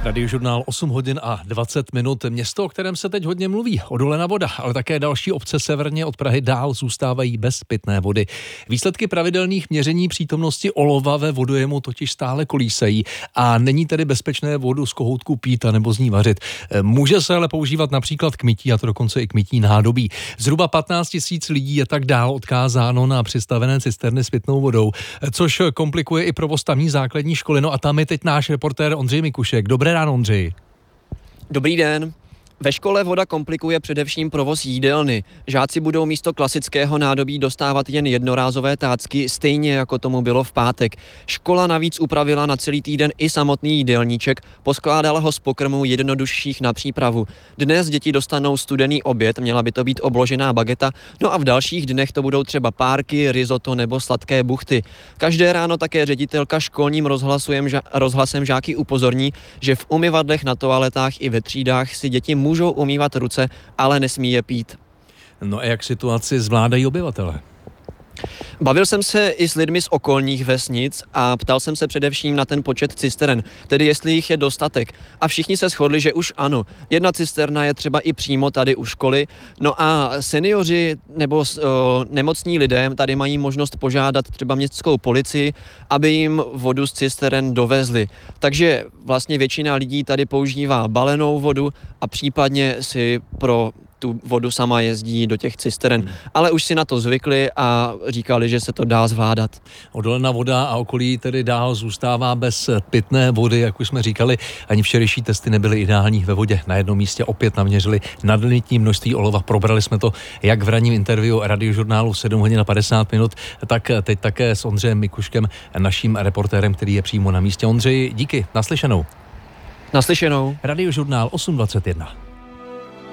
Radiožurnál 8 hodin a 20 minut. Město, o kterém se teď hodně mluví, Odolena Voda, ale také další obce severně od Prahy dál zůstávají bez pitné vody. Výsledky pravidelných měření přítomnosti olova ve vodojemu totiž stále kolísají a není tedy bezpečné vodu z kohoutku pít a nebo z ní vařit. Může se ale používat například k mytí, a to dokonce i k mytí nádobí. Zhruba 15 000 lidí je tak dál odkázáno na přistavené cisterny s pitnou vodou, což komplikuje i provoz tamní základní školy. No a tam je teď náš reportér Ondřej Mikušek. Dobré ráno, Ondřej. Dobrý den. Ve škole voda komplikuje především provoz jídelny. Žáci budou místo klasického nádobí dostávat jen jednorázové tácky, stejně jako tomu bylo v pátek. Škola navíc upravila na celý týden i samotný jídelníček, poskládala ho z pokrmů jednodušších na přípravu. Dnes děti dostanou studený oběd, měla by to být obložená bageta, no a v dalších dnech to budou třeba párky, risotto nebo sladké buchty. Každé ráno také ředitelka školním rozhlasem žáky upozorní, že v umyvadlech, na toaletách i ve třídách si děti můžou umývat ruce, ale nesmí je pít. No a jak situaci zvládají obyvatele? Bavil jsem se i s lidmi z okolních vesnic a ptal jsem se především na ten počet cisteren, tedy jestli jich je dostatek. A všichni se shodli, že už ano. Jedna cisterna je třeba i přímo tady u školy. No a seniori nebo nemocní lidé tady mají možnost požádat třeba městskou policii, aby jim vodu z cisteren dovezli. Takže vlastně většina lidí tady používá balenou vodu a případně si pro tu vodu sama jezdí do těch cisteren. Ale už si na to zvykli a říkali, že se to dá zvládat. Odolena Voda a okolí tedy dál zůstává bez pitné vody, jak už jsme říkali. Ani včerejší testy nebyly ideální ve vodě. Na jednom místě opět naměřili nadlimitní množství olova. Probrali jsme to jak v ranním interview Radiožurnálu 7 hodin a 50 minut, tak teď také s Ondřejem Mikuškem, naším reportérem, který je přímo na místě. Ondřej, díky, naslyšenou. Naslyšenou. Radiožurnál 8:21.